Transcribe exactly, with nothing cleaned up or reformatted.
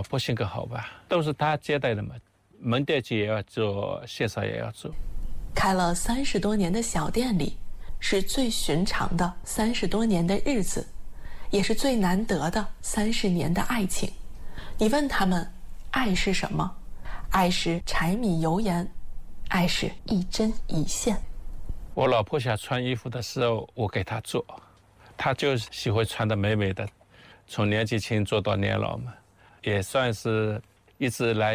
婆性格好吧，都是她接待的嘛，门店姐也要做，线上也要做。 开了三十多年的小店里，是最寻常的三十多年的日子，也是最难得的三十年的爱情。你问他们，爱是什么？爱是柴米油盐，爱是一针一线。 我老婆想穿衣服的时候，我给她做，她就喜欢穿得美美的，从年纪轻做到年老嘛，也算是一直来